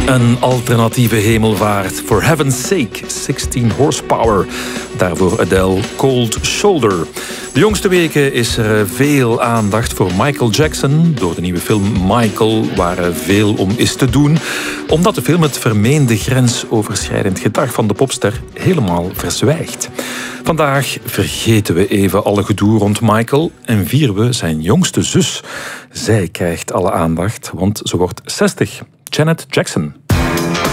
Een alternatieve hemelvaart. For heaven's sake, 16 horsepower. Daarvoor Adele, Cold Shoulder. De jongste weken is er veel aandacht voor Michael Jackson. Door de nieuwe film Michael, waar er veel om is te doen. Omdat de film het vermeende grensoverschrijdend gedrag van de popster helemaal verzwijgt. Vandaag vergeten we even alle gedoe rond Michael en vieren we zijn jongste zus. Zij krijgt alle aandacht, want ze wordt 60. Janet Jackson.